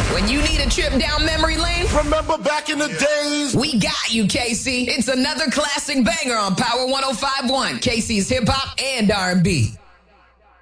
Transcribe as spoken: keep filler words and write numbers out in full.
When you need a trip down memory lane, remember back in the days? We got you, K C. It's another classic banger on Power one oh five point one, K C's hip hop and R and B.